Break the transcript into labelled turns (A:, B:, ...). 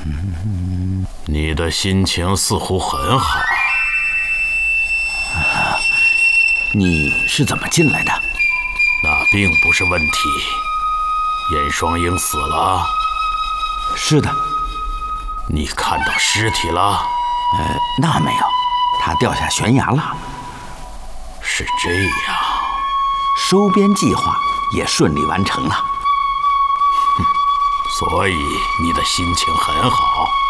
A: 你的心情似乎很好。
B: 你是怎么进来的？
A: 那并不是问题。严双英死了。
B: 是的。
A: 你看到尸体了？
B: 那没有，他掉下悬崖了。
A: 是这样。
B: 收编计划也顺利完成了。
A: 所以你的心情很好。